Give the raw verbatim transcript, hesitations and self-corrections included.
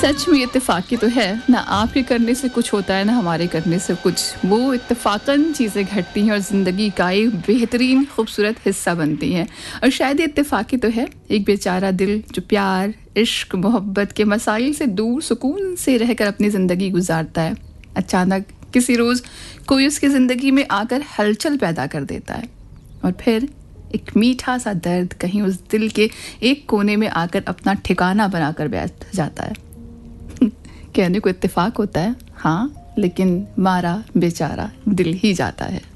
सच में इत्तेफाकी तो है ना, आपके करने से कुछ होता है ना हमारे करने से कुछ, वो इत्तेफाकन चीज़ें घटती हैं और ज़िंदगी का एक बेहतरीन खूबसूरत हिस्सा बनती हैं। और शायद ये इत्तेफाकी तो है, एक बेचारा दिल जो प्यार इश्क मोहब्बत के मसाइल से दूर सुकून से रहकर अपनी ज़िंदगी गुजारता है, अचानक किसी रोज़ कोई उसकी ज़िंदगी में आकर हलचल पैदा कर देता है और फिर एक मीठा सा दर्द कहीं उस दिल के एक कोने में आकर अपना ठिकाना बनाकर बैठ जाता है। कहने को इत्तेफाक होता है हाँ, लेकिन मारा बेचारा दिल ही जाता है।